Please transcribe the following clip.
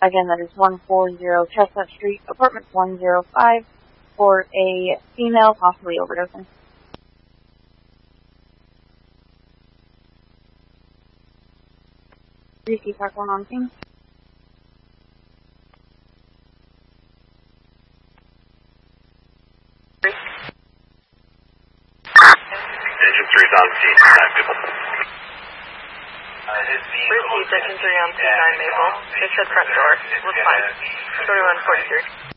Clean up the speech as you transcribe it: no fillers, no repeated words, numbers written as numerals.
Again, that is 140 Chestnut Street, apartment 105, for a female possibly overdosing. Risky Park 1 on scene. Engine 3's on scene, 9 Maple. Received Engine 3 on scene, 9 Maple. They said front door. Looks fine. 3143.